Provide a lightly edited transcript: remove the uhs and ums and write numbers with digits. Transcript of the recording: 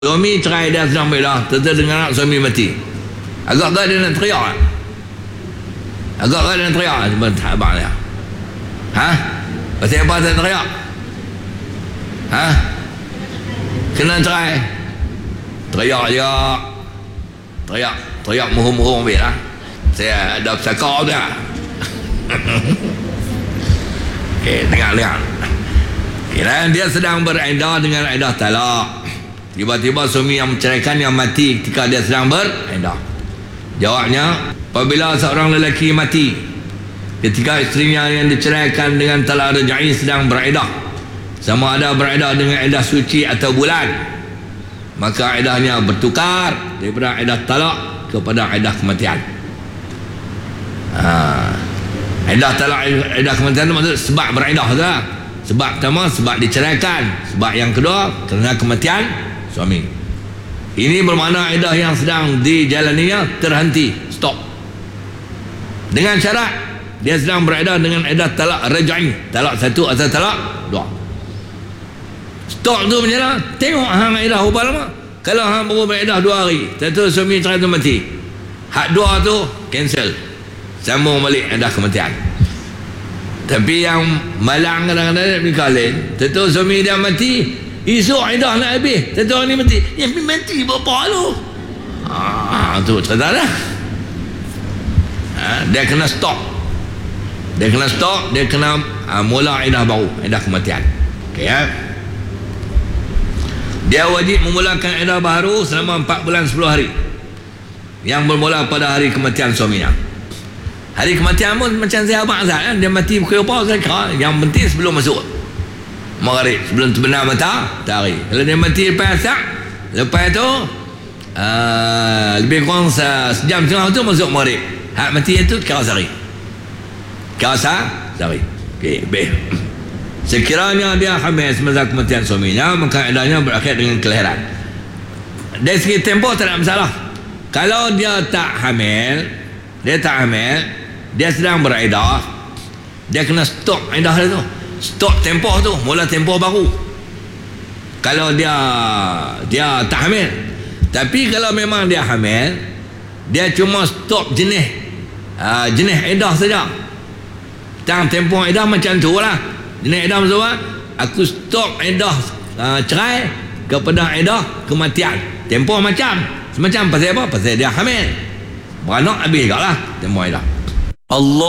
Suami cerai dia sedang bedah, terdengar suami mati. Agak-agak dia nak teriak. Agak-agak dia nak teriak. Cuma abang dia. Pasal apa tak teriak? Kena cerai. Teriak je. Teriak muhum-muhum ambil lah. Saya ada sakau dia. Okay, dengar. Kira dia sedang beredah dengan edah talak. Tiba-tiba suami yang menceraikan yang mati ketika dia sedang beredah. Jawabnya, apabila seorang lelaki mati ketika isterinya yang diceraikan dengan talak raj'i sedang beredah, sama ada beredah dengan edah suci atau bulan, maka edahnya bertukar daripada edah talak kepada edah kematian. Edah talak, edah kematian itu maksud sebab beredah saja. Sebab pertama sebab diceraikan, sebab yang kedua kerana kematian suami. Ini bermakna edah yang sedang dijalaninya terhenti, stop. Dengan syarat dia sedang beredah dengan edah talak raj'i, talak satu atau talak dua. Stop tu macam mana? Tengok hang edah berapa lama. Kalau hang baru beredah 2 hari, satu suami cerai tu mati, hak 2 tu cancel, sambung balik edah kematian. Tapi yang malang kadang-kadang nikah lain, tentu suami dia mati, esok edah nak habis, tentu orang ni mati, yang mati berapa lu? Tu cerita dah. Dia kena stop. Dia kena mula edah baru, edah kematian. Okey ya. Dia wajib memulakan edah baru selama 4 bulan 10 hari, yang bermula pada hari kematian suaminya. Hari kematian pun macam saya abang Azad kan, dia mati pukul apa saya kira, yang penting sebelum masuk maghrib, sebelum terbenam matahari. Kalau dia mati lepas asar, lepas tu lebih kurang sejam setengah tu masuk maghrib, hak mati itu kira sehari. Okey, baik. Sekiranya dia hamil semasa kematian suaminya, maka edahnya berakhir dengan kelahiran. Dari segi tempoh tak ada masalah. Kalau dia tak hamil, dia sedang beredah, dia kena stop edah dia tu, stop tempoh tu, mula tempoh baru. Kalau dia tak hamil. Tapi kalau memang dia hamil, dia cuma stop jenis edah saja. Tang tempoh edah macam tu lah. Jenis edah maksud apa? Aku stop edah cerai kepada edah kematian. Tempoh semacam pasal apa? Pasal dia hamil, beranak habis juga lah tempoh edah. Allah